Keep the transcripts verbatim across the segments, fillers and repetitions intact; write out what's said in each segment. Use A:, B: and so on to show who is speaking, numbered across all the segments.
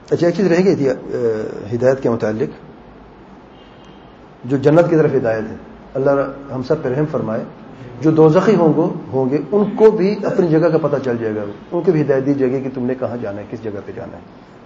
A: اچھا ایک چیز رہ گئی تھی ہدایت کے متعلق، جو جنت کی طرف ہدایت ہے، اللہ ہم سب پہ رحم فرمائے. جو دوزخی ہوں گے ہوں گے ان کو بھی اپنی جگہ کا پتہ چل جائے گا، ان کو بھی ہدایت دی جائے گی کہ تم نے کہاں جانا ہے، کس جگہ پہ جانا ہے.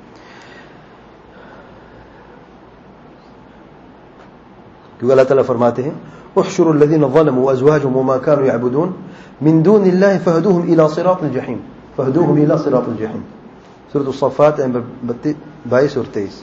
A: کیونکہ اللہ تعالیٰ فرماتے ہیں احشروا الذين ظلموا وازواجهم وما كانوا يعبدون من دون الله فهدوهم الى صراط الجحيم فهدوهم الى صراط الجحيم. سورۃ الصفات نمبر بائیس اور تیئیس.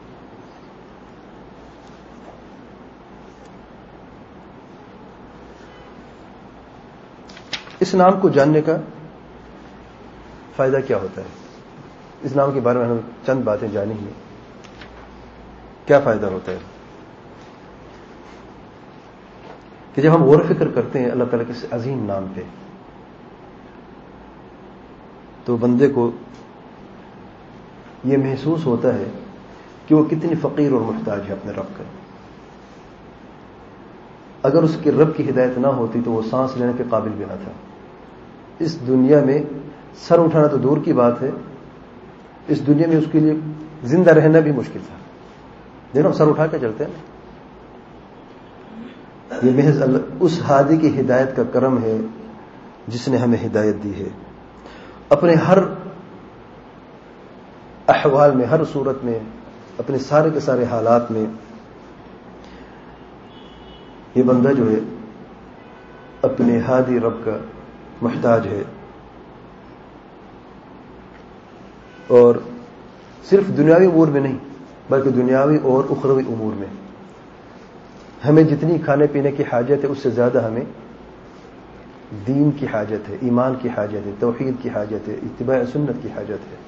A: اس نام کو جاننے کا فائدہ کیا ہوتا ہے؟ اس نام کے بارے میں ہم چند باتیں جانی ہیں. کیا فائدہ ہوتا ہے کہ جب ہم غور و فکر کرتے ہیں اللہ تعالیٰ کے اس عظیم نام پہ، تو بندے کو یہ محسوس ہوتا ہے کہ وہ کتنی فقیر اور محتاج ہے اپنے رب کا. اگر اس کے رب کی ہدایت نہ ہوتی تو وہ سانس لینے کے قابل بھی نہ تھا. اس دنیا میں سر اٹھانا تو دور کی بات ہے، اس دنیا میں اس کے لیے زندہ رہنا بھی مشکل تھا. دیکھو سر اٹھا کے چلتے ہیں. یہ محض اللہ اس ہادی کی ہدایت کا کرم ہے جس نے ہمیں ہدایت دی ہے. اپنے ہر احوال میں، ہر صورت میں، اپنے سارے کے سارے حالات میں یہ بندہ جو ہے اپنے ہادی رب کا محتاج ہے. اور صرف دنیاوی امور میں نہیں بلکہ دنیاوی اور اخروی امور میں. ہمیں جتنی کھانے پینے کی حاجت ہے اس سے زیادہ ہمیں دین کی حاجت ہے، ایمان کی حاجت ہے، توحید کی حاجت ہے، اتباع سنت کی حاجت ہے.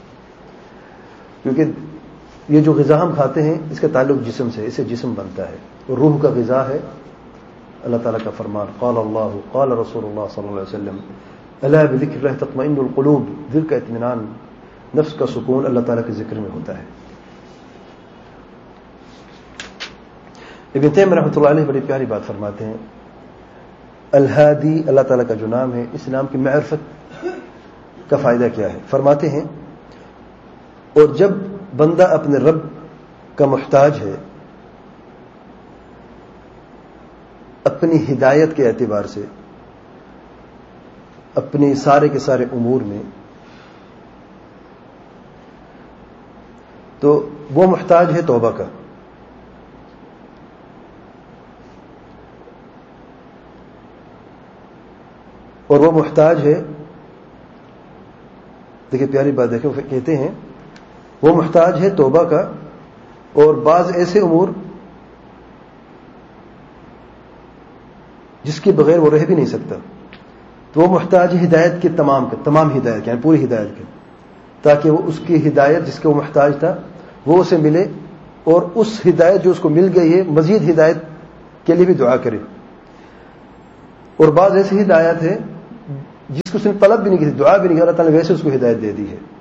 A: کیونکہ یہ جو غذا ہم کھاتے ہیں اس کا تعلق جسم سے، اسے جسم بنتا ہے. اور روح کا غذا ہے اللہ تعالیٰ کا فرمان قال اللہ قال رسول اللہ صلی اللہ علیہ وسلم الا بذکر اللہ تطمئن القلوب. دل کا اطمینان، نفس کا سکون اللہ تعالیٰ کے ذکر میں ہوتا ہے. ابن تیمیہ رحمۃ اللہ علیہ بڑی پیاری بات فرماتے ہیں، الہادی اللہ تعالیٰ کا جو نام ہے، اس نام کی معرفت کا فائدہ کیا ہے. فرماتے ہیں اور جب بندہ اپنے رب کا محتاج ہے اپنی ہدایت کے اعتبار سے، اپنے سارے کے سارے امور میں، تو وہ محتاج ہے توبہ کا. اور وہ محتاج ہے، دیکھیں پیاری بات دیکھیں، کہتے ہیں وہ محتاج ہے توبہ کا اور بعض ایسے امور جس کے بغیر وہ رہ بھی نہیں سکتا. تو وہ محتاج ہے ہدایت کے تمام کے تمام ہدایت یعنی پوری ہدایت کے، تاکہ وہ اس کی ہدایت جس کے وہ محتاج تھا وہ اسے ملے، اور اس ہدایت جو اس کو مل گئی ہے مزید ہدایت کے لیے بھی دعا کرے. اور بعض ایسی ہدایت ہے جس کو اس نے طلب بھی نہیں کی تھی، دعا بھی نہیں کی، اللہ تعالیٰ نے ویسے اس کو ہدایت دے دی ہے.